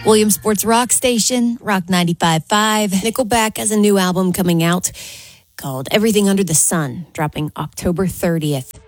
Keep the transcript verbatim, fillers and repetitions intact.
Williams Sports Rock Station, Rock ninety-five point five. Nickelback has a new album coming out called Everything Under the Sun, dropping October thirtieth.